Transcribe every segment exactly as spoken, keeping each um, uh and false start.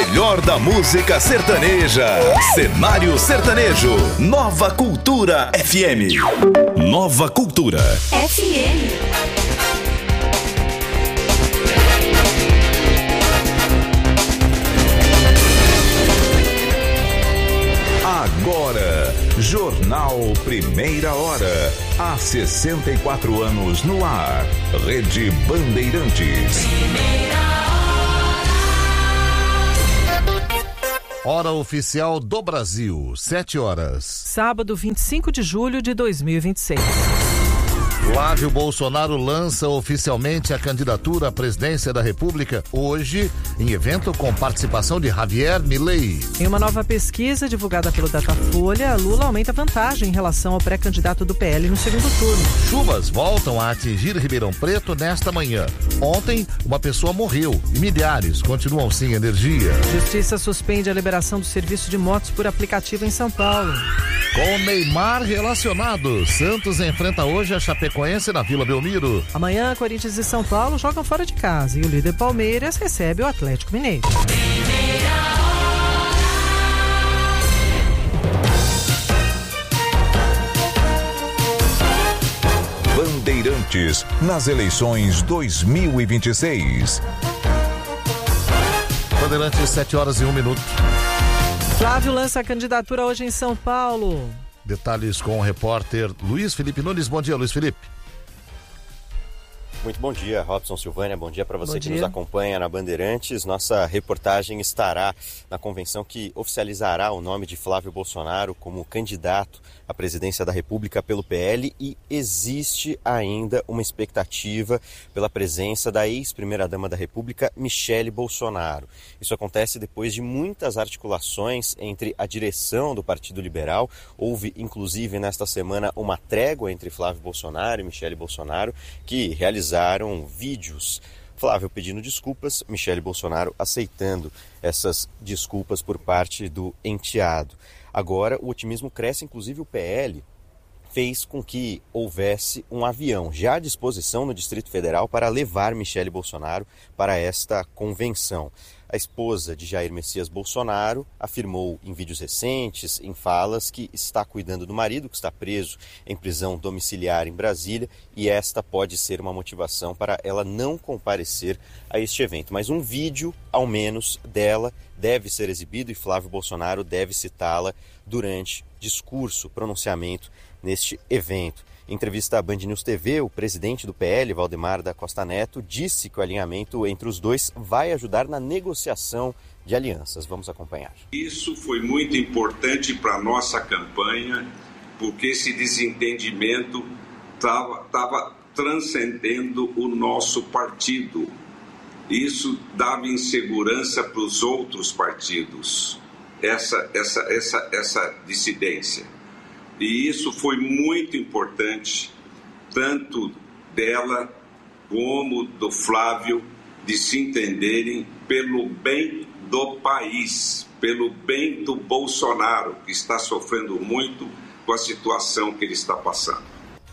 melhor da música sertaneja. Cenário Sertanejo. Nova Cultura F M. Nova Cultura F M. Agora, Jornal Primeira Hora. Há sessenta e quatro anos no ar. Rede Bandeirantes. Hora oficial do Brasil, sete horas. Sábado, vinte e cinco de julho de dois mil e vinte e seis. Flávio Bolsonaro lança oficialmente a candidatura à presidência da República hoje, em evento com participação de Javier Milei. Em uma nova pesquisa divulgada pelo Datafolha, Lula aumenta vantagem em relação ao pré-candidato do P L no segundo turno. Chuvas voltam a atingir Ribeirão Preto nesta manhã. Ontem, uma pessoa morreu e milhares continuam sem energia. Justiça suspende a liberação do serviço de motos por aplicativo em São Paulo. Com Neymar relacionado, Santos enfrenta hoje a Chapecoense na Vila Belmiro. Amanhã, Corinthians e São Paulo jogam fora de casa e o líder Palmeiras recebe o Atlético Mineiro. Bandeirantes nas eleições dois mil e vinte e seis. Bandeirantes, sete horas e um minuto. Flávio lança a candidatura hoje em São Paulo. Detalhes com o repórter Luiz Felipe Nunes. Bom dia, Luiz Felipe. Muito bom dia, Robson, Silvânia. Bom dia para você bom que dia. nos acompanha na Bandeirantes. Nossa reportagem estará na convenção que oficializará o nome de Flávio Bolsonaro como candidato à presidência da República pelo P L e existe ainda uma expectativa pela presença da ex-primeira-dama da República, Michele Bolsonaro. Isso acontece depois de muitas articulações entre a direção do Partido Liberal. Houve, inclusive, nesta semana, uma trégua entre Flávio Bolsonaro e Michele Bolsonaro, que realizaram Realizaram vídeos, Flávio pedindo desculpas, Michele Bolsonaro aceitando essas desculpas por parte do enteado. Agora o otimismo cresce, inclusive o P L fez com que houvesse um avião já à disposição no Distrito Federal para levar Michele Bolsonaro para esta convenção. A esposa de Jair Messias Bolsonaro afirmou em vídeos recentes, em falas, que está cuidando do marido, que está preso em prisão domiciliar em Brasília, e esta pode ser uma motivação para ela não comparecer a este evento. Mas um vídeo, ao menos, dela deve ser exibido e Flávio Bolsonaro deve citá-la durante discurso, pronunciamento neste evento. Em entrevista à Band News T V, o presidente do P L, Valdemar da Costa Neto, disse que o alinhamento entre os dois vai ajudar na negociação de alianças. Vamos acompanhar. Isso foi muito importante para a nossa campanha, porque esse desentendimento estava tava transcendendo o nosso partido. Isso dava insegurança para os outros partidos, essa, essa, essa, essa dissidência. E isso foi muito importante, tanto dela como do Flávio, de se entenderem pelo bem do país, pelo bem do Bolsonaro, que está sofrendo muito com a situação que ele está passando.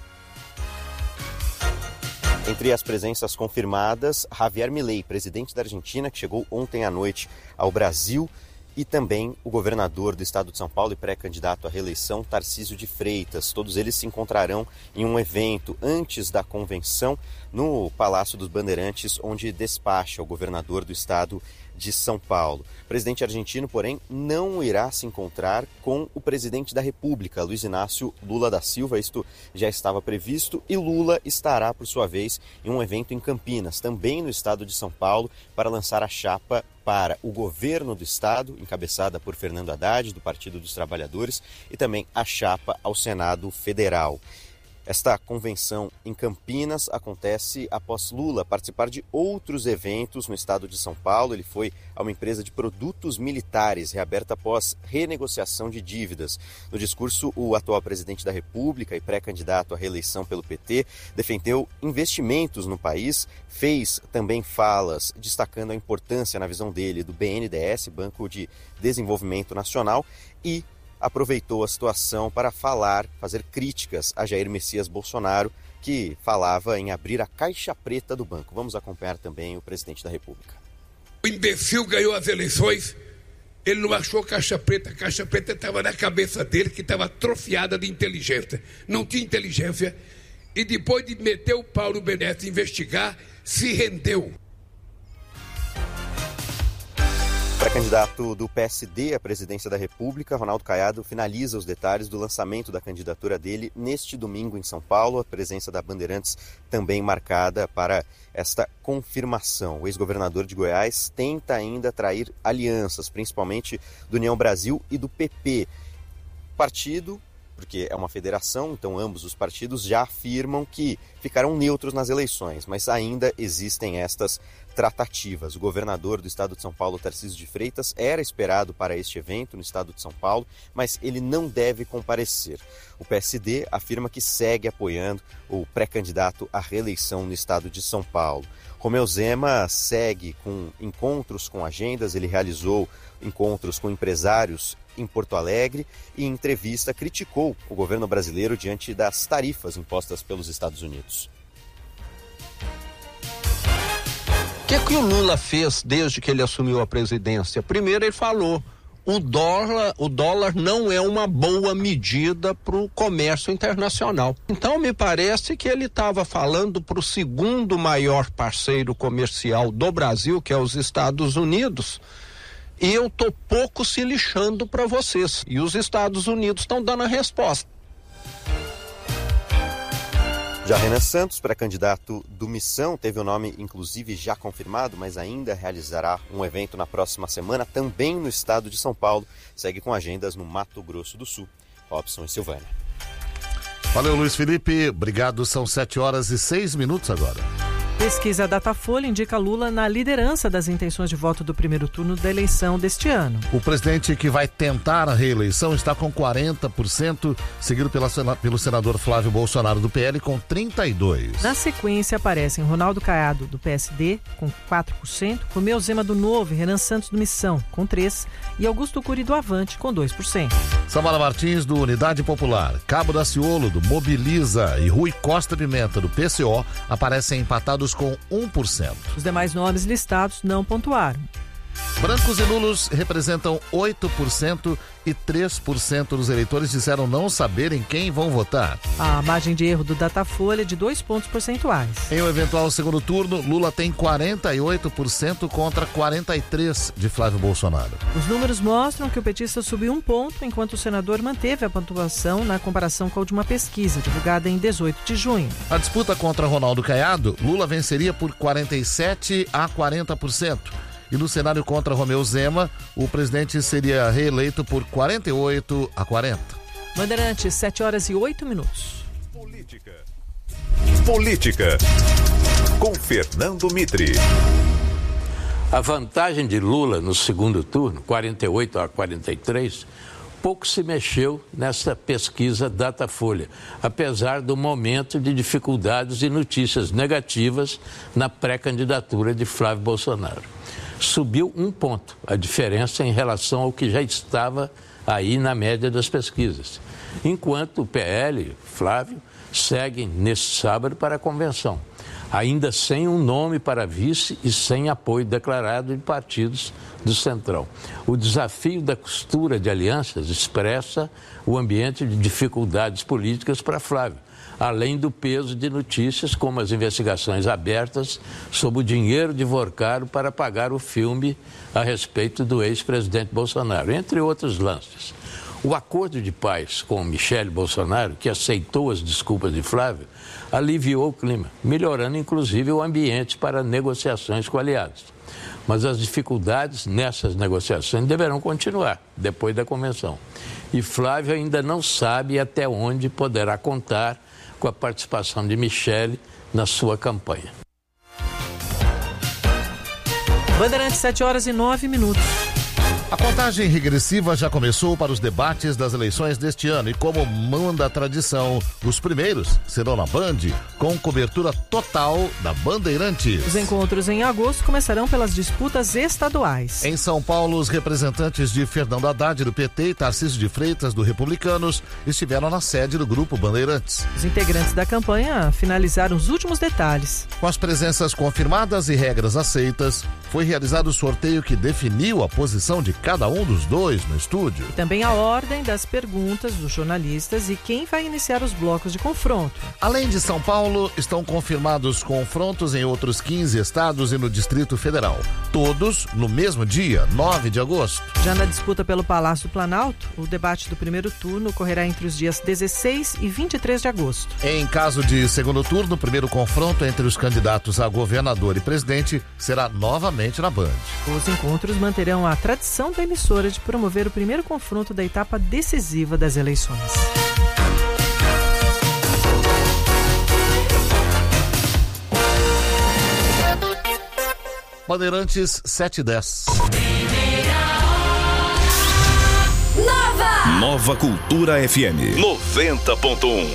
Entre as presenças confirmadas, Javier Milei, presidente da Argentina, que chegou ontem à noite ao Brasil, e também o governador do estado de São Paulo e pré-candidato à reeleição, Tarcísio de Freitas. Todos eles se encontrarão em um evento antes da convenção no Palácio dos Bandeirantes, onde despacha o governador do estado de São Paulo. O presidente argentino, porém, não irá se encontrar com o presidente da República, Luiz Inácio Lula da Silva. Isto já estava previsto e Lula estará, por sua vez, em um evento em Campinas, também no estado de São Paulo, para lançar a chapa para o governo do estado, encabeçada por Fernando Haddad, do Partido dos Trabalhadores, e também a chapa ao Senado Federal. Esta convenção em Campinas acontece após Lula participar de outros eventos no estado de São Paulo. Ele foi a uma empresa de produtos militares reaberta após renegociação de dívidas. No discurso, o atual presidente da República e pré-candidato à reeleição pelo P T defendeu investimentos no país, fez também falas destacando a importância, na visão dele, do B N D E S, Banco de Desenvolvimento Nacional, e aproveitou a situação para falar, fazer críticas a Jair Messias Bolsonaro, que falava em abrir a caixa preta do banco. Vamos acompanhar também o presidente da República. O imbecil ganhou as eleições Ele não achou caixa preta, a caixa preta estava na cabeça dele, que estava atrofiada de inteligência. Não tinha inteligência. E depois de meter o pau no Benesses e investigar, se rendeu. Pré-candidato do P S D à presidência da República, Ronaldo Caiado, finaliza os detalhes do lançamento da candidatura dele neste domingo em São Paulo. A presença da Bandeirantes também marcada para esta confirmação. O ex-governador de Goiás tenta ainda atrair alianças, principalmente do União Brasil e do P P. Partido, porque é uma federação, então ambos os partidos já afirmam que ficarão neutros nas eleições, mas ainda existem estas tratativas. O governador do estado de São Paulo, Tarcísio de Freitas, era esperado para este evento no estado de São Paulo, mas ele não deve comparecer. O P S D afirma que segue apoiando o pré-candidato à reeleição no estado de São Paulo. Romeu Zema segue com encontros com agendas, ele realizou encontros com empresários em Porto Alegre e em entrevista criticou o governo brasileiro diante das tarifas impostas pelos Estados Unidos. O que, que o Lula fez desde que ele assumiu a presidência? Primeiro ele falou, o dólar, o dólar não é uma boa medida para o comércio internacional. Então me parece que ele estava falando para o segundo maior parceiro comercial do Brasil, que é os Estados Unidos, e eu tô pouco se lixando para vocês. E os Estados Unidos estão dando a resposta. Já Renan Santos, pré-candidato do Missão, teve o nome inclusive já confirmado, mas ainda realizará um evento na próxima semana, também no estado de São Paulo. Segue com agendas no Mato Grosso do Sul. Robson e Silvânia. Valeu, Luiz Felipe. Obrigado. São sete horas e seis minutos agora. Pesquisa Datafolha indica Lula na liderança das intenções de voto do primeiro turno da eleição deste ano. O presidente que vai tentar a reeleição está com quarenta por cento, seguido pela, pelo senador Flávio Bolsonaro do P L com trinta e dois por cento. Na sequência aparecem Ronaldo Caiado do P S D com quatro por cento, Romeu Zema do Novo e Renan Santos do Missão com três por cento e Augusto Cury do Avante com dois por cento. Samara Martins do Unidade Popular, Cabo Daciolo do Mobiliza e Rui Costa Pimenta do P C O aparecem empatados com um por cento. Os demais nomes listados não pontuaram. Brancos e nulos representam oito por cento e três por cento dos eleitores disseram não saberem quem vão votar. A margem de erro do Datafolha é de dois pontos percentuais. Em um eventual segundo turno, Lula tem quarenta e oito por cento contra quarenta e três por cento de Flávio Bolsonaro. Os números mostram que o petista subiu um ponto, enquanto o senador manteve a pontuação na comparação com a última pesquisa, divulgada em dezoito de junho. A disputa contra Ronaldo Caiado, Lula venceria por quarenta e sete a quarenta por cento. E no cenário contra Romeu Zema, o presidente seria reeleito por quarenta e oito a quarenta. Bandeirantes, sete horas e oito minutos. Política. Política. Com Fernando Mitre. A vantagem de Lula no segundo turno, quarenta e oito a quarenta e três, pouco se mexeu nessa pesquisa Datafolha, apesar do momento de dificuldades e notícias negativas na pré-candidatura de Flávio Bolsonaro. Subiu um ponto, a diferença em relação ao que já estava aí na média das pesquisas. Enquanto o P L, Flávio, segue nesse sábado para a convenção, ainda sem um nome para vice e sem apoio declarado de partidos do Centrão. O desafio da costura de alianças expressa o ambiente de dificuldades políticas para Flávio, além do peso de notícias como as investigações abertas sobre o dinheiro divorcado para pagar o filme a respeito do ex-presidente Bolsonaro, entre outros lances. O acordo de paz com Michele Bolsonaro, que aceitou as desculpas de Flávio, aliviou o clima, melhorando inclusive o ambiente para negociações com aliados. Mas as dificuldades nessas negociações deverão continuar depois da convenção. E Flávio ainda não sabe até onde poderá contar com a participação de Michele na sua campanha. Bandeirantes, sete horas e nove minutos. A contagem regressiva já começou para os debates das eleições deste ano e, como manda a tradição, os primeiros serão na Band, com cobertura total da Bandeirantes. Os encontros em agosto começarão pelas disputas estaduais. Em São Paulo, os representantes de Fernando Haddad do P T e Tarcísio de Freitas do Republicanos estiveram na sede do Grupo Bandeirantes. Os integrantes da campanha finalizaram os últimos detalhes. Com as presenças confirmadas e regras aceitas, foi realizado o sorteio que definiu a posição de cada um dos dois no estúdio. E também a ordem das perguntas dos jornalistas e quem vai iniciar os blocos de confronto. Além de São Paulo, estão confirmados confrontos em outros quinze estados e no Distrito Federal. Todos no mesmo dia, nove de agosto. Já na disputa pelo Palácio do Planalto, o debate do primeiro turno ocorrerá entre os dias dezesseis e vinte e três de agosto. Em caso de segundo turno, o primeiro confronto entre os candidatos a governador e presidente será novamente na Band. Os encontros manterão a tradição da emissora de promover o primeiro confronto da etapa decisiva das eleições. Bandeirantes sete e dez. Nova! Nova Cultura F M noventa ponto um.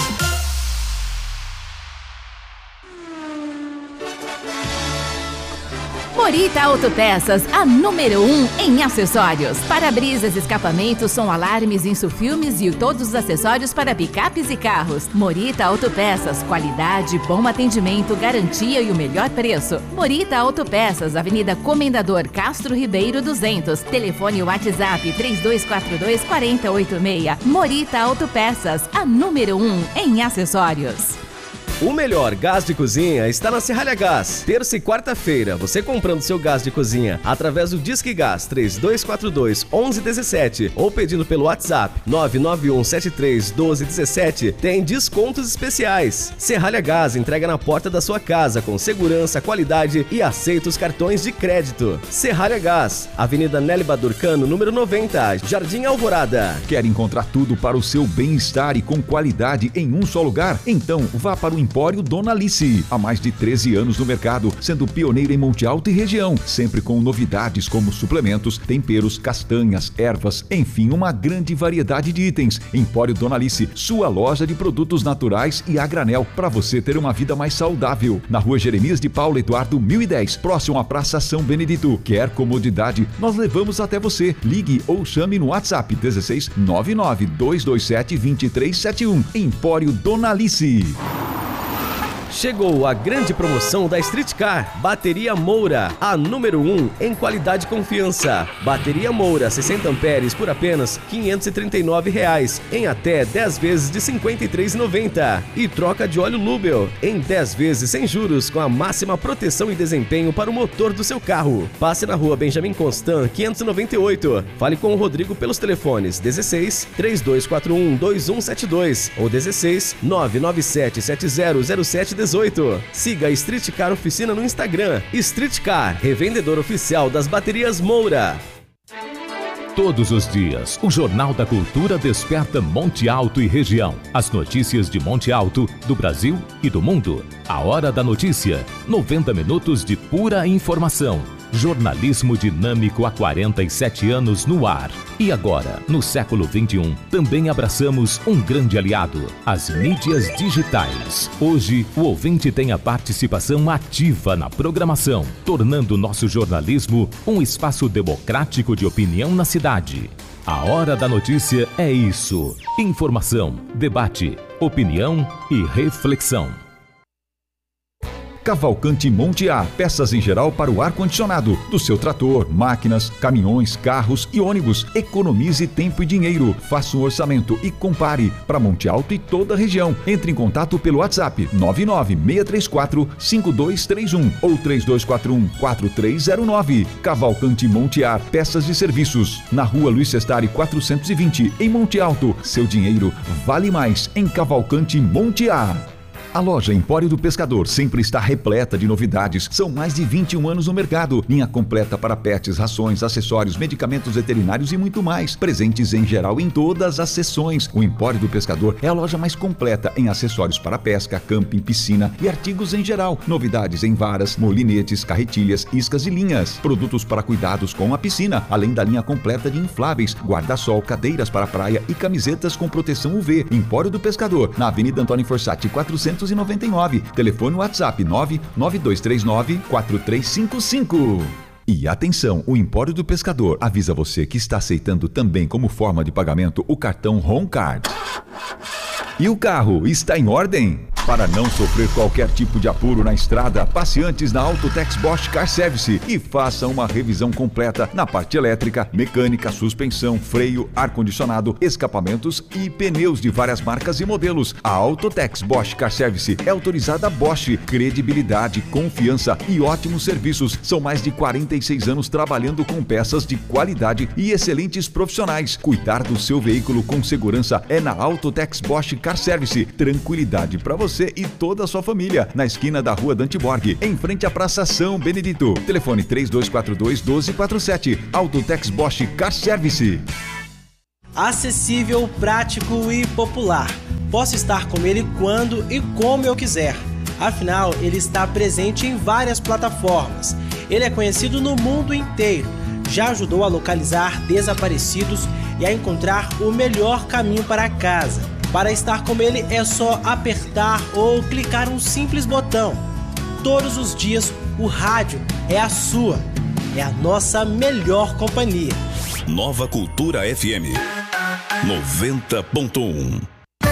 Morita Autopeças, a número um em acessórios. Para-brisas, escapamentos, som alarmes, insufilmes e todos os acessórios para picapes e carros. Morita Autopeças, qualidade, bom atendimento, garantia e o melhor preço. Morita Autopeças, Avenida Comendador Castro Ribeiro duzentos. Telefone WhatsApp três dois quatro dois, quatro oito seis. Morita Autopeças, a número um em acessórios. O melhor gás de cozinha está na Serralha Gás. Terça e quarta-feira, você comprando seu gás de cozinha através do Disque Gás três dois quatro dois, um um um sete ou pedindo pelo WhatsApp nove nove um sete três um dois um sete, tem descontos especiais. Serralha Gás entrega na porta da sua casa com segurança, qualidade e aceita os cartões de crédito. Serralha Gás, Avenida Nélio Badurcano, número noventa, Jardim Alvorada. Quer encontrar tudo para o seu bem-estar e com qualidade em um só lugar? Então vá para o Empório Dona Alice. Há mais de treze anos no mercado, sendo pioneira em Monte Alto e região, sempre com novidades como suplementos, temperos, castanhas, ervas, enfim, uma grande variedade de itens. Empório Dona Alice, sua loja de produtos naturais e a granel, para você ter uma vida mais saudável. Na Rua Jeremias de Paulo Eduardo mil e dez, próximo à Praça São Benedito. Quer comodidade? Nós levamos até você. Ligue ou chame no WhatsApp dezesseis nove nove dois dois sete dois três sete um. Empório Dona Alice. Chegou a grande promoção da Street Car, Bateria Moura, a número um em qualidade e confiança. Bateria Moura, sessenta amperes por apenas quinhentos e trinta e nove reais, em até dez vezes de cinquenta e três reais e noventa centavos. E troca de óleo Lubel, em dez vezes sem juros, com a máxima proteção e desempenho para o motor do seu carro. Passe na Rua Benjamin Constant, quinhentos e noventa e oito. Fale com o Rodrigo pelos telefones dezesseis, três dois quatro um, dois um sete dois ou dezesseis, nove nove sete sete zero zero sete dezoito. Siga a Street Car Oficina no Instagram. Street Car, revendedor oficial das baterias Moura. Todos os dias, o Jornal da Cultura desperta Monte Alto e região. As notícias de Monte Alto, do Brasil e do mundo. A Hora da Notícia. noventa minutos de pura informação. Jornalismo dinâmico há quarenta e sete anos no ar. E agora, no século vinte e um, também abraçamos um grande aliado, as mídias digitais. Hoje, o ouvinte tem a participação ativa na programação, tornando nosso jornalismo um espaço democrático de opinião na cidade. A Hora da Notícia é isso: informação, debate, opinião e reflexão. Cavalcante Monte A, peças em geral para o ar-condicionado do seu trator, máquinas, caminhões, carros e ônibus. Economize tempo e dinheiro. Faça um orçamento e compare para Monte Alto e toda a região. Entre em contato pelo WhatsApp nove nove seis três quatro cinco dois três um ou três dois quatro um quatro três zero nove. Cavalcante Monte A, peças e serviços. Na Rua Luiz Sestari quatrocentos e vinte, em Monte Alto. Seu dinheiro vale mais em Cavalcante Monte A. A loja Empório do Pescador sempre está repleta de novidades. São mais de vinte e um anos no mercado. Linha completa para pets, rações, acessórios, medicamentos veterinários e muito mais. Presentes em geral em todas as seções. O Empório do Pescador é a loja mais completa em acessórios para pesca, camping, piscina e artigos em geral. Novidades em varas, molinetes, carretilhas, iscas e linhas. Produtos para cuidados com a piscina, além da linha completa de infláveis, guarda-sol, cadeiras para praia e camisetas com proteção U V. Empório do Pescador, na Avenida Antônio Forsatti quatrocentos e noventa e nove. Telefone WhatsApp nove nove dois três nove quatro três cinco cinco. E atenção, o Empório do Pescador avisa você que está aceitando também como forma de pagamento o cartão Home Card. E o carro está em ordem? Para não sofrer qualquer tipo de apuro na estrada, passe antes na Autotex Bosch Car Service e faça uma revisão completa na parte elétrica, mecânica, suspensão, freio, ar-condicionado, escapamentos e pneus de várias marcas e modelos. A Autotex Bosch Car Service é autorizada Bosch, credibilidade, confiança e ótimos serviços. São mais de quarenta e seis anos trabalhando com peças de qualidade e excelentes profissionais. Cuidar do seu veículo com segurança é na Autotex Bosch Car Service. Tranquilidade para você e toda a sua família. Na esquina da Rua Dante Borg, em frente à Praça São Benedito. Telefone três dois quatro dois, um dois quatro sete. Autotex Bosch Car Service. Acessível, prático e popular. Posso estar com ele quando e como eu quiser. Afinal, ele está presente em várias plataformas. Ele é conhecido no mundo inteiro. Já ajudou a localizar desaparecidos e a encontrar o melhor caminho para casa. Para estar com ele é só apertar ou clicar um simples botão. Todos os dias o rádio é a sua, é a nossa melhor companhia. Nova Cultura F M noventa ponto um.